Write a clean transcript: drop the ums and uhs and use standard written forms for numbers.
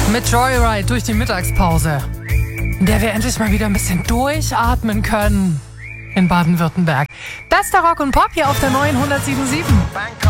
Mit Joyride durch die Mittagspause, in der wir endlich mal wieder ein bisschen durchatmen können in Baden-Württemberg. Bester Rock und Pop hier auf der neuen 107.7.